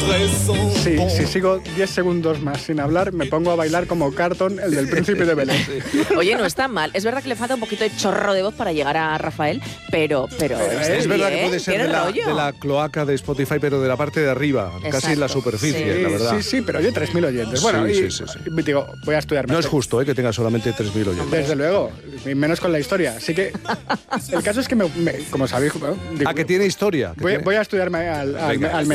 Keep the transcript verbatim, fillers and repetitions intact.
Sí, si sigo diez segundos más sin hablar, me pongo a bailar como Carton, el del Príncipe de Belén. Oye, no está mal. Es verdad que le falta un poquito de chorro de voz para llegar a Rafael, pero... pero es es verdad bien, que puede ser de la, de la cloaca de Spotify, pero de la parte de arriba, Exacto, casi en la superficie, sí, la verdad. Sí, sí, pero oye, tres mil oyentes. Bueno, sí, y, sí, sí, sí. digo, voy a estudiar. No es justo, ¿eh?, que tenga solamente tres mil oyentes. Desde luego, y menos con la historia. Así que el caso es que, me, me, como sabéis... Digo, ah, que tiene historia. Que voy, tiene... voy a estudiarme al, al, al